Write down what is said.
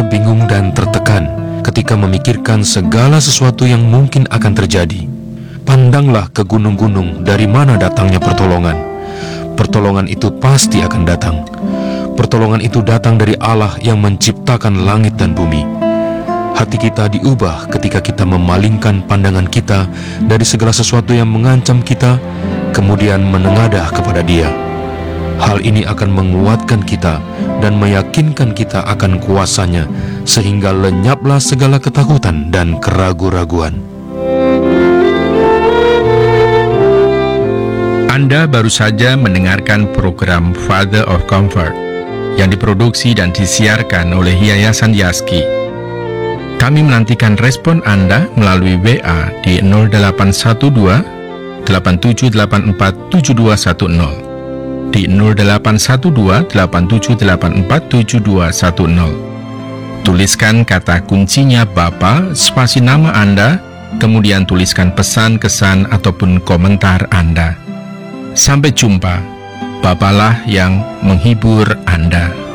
merasa bingung dan tertekan ketika memikirkan segala sesuatu yang mungkin akan terjadi. Pandanglah ke gunung-gunung, dari mana datangnya pertolongan. Pertolongan itu pasti akan datang. Pertolongan itu datang dari Allah yang menciptakan langit dan bumi. Hati kita diubah ketika kita memalingkan pandangan kita dari segala sesuatu yang mengancam kita, kemudian menengadah kepada Dia. Hal ini akan menguatkan kita dan meyakinkan kita akan kuasa-Nya, sehingga lenyaplah segala ketakutan dan keraguan-raguan. Anda baru saja mendengarkan program Father of Comfort yang diproduksi dan disiarkan oleh Yayasan Yaski. Kami menantikan respon Anda melalui WA di 0812 8784 7210, di 0812 8784 7210. Tuliskan kata kuncinya Bapa, spasi nama Anda, kemudian tuliskan pesan, kesan, ataupun komentar Anda. Sampai jumpa. Bapalah yang menghibur Anda.